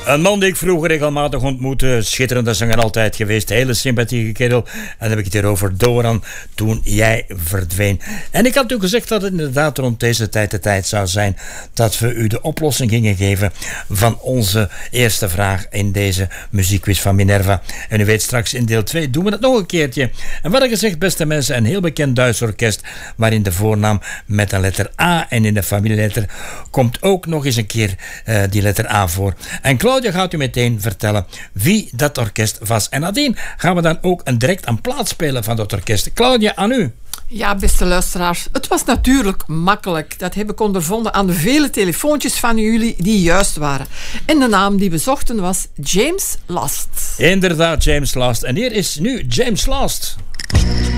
Een man die ik vroeger regelmatig ontmoette. Schitterende zanger altijd geweest. Hele sympathieke kerel. En dan heb ik het hier over Doran. Toen jij verdween. En ik had toen gezegd dat het inderdaad rond deze tijd de tijd zou zijn dat we u de oplossing gingen geven van onze eerste vraag in deze muziekquiz van Minerva. En u weet, straks in deel 2 doen we dat nog een keertje. En wat ik gezegd, beste mensen, een heel bekend Duits orkest waarin de voornaam met een letter A en in de familieletter komt ook nog eens een keer die letter A voor. En Claudia gaat u meteen vertellen wie dat orkest was. En nadien gaan we dan ook direct een plaat spelen van dat orkest. Claudia, aan u. Ja, beste luisteraars, het was natuurlijk makkelijk. Dat heb ik ondervonden aan de vele telefoontjes van jullie die juist waren. En de naam die we zochten was James Last. Inderdaad, James Last. En hier is nu James Last.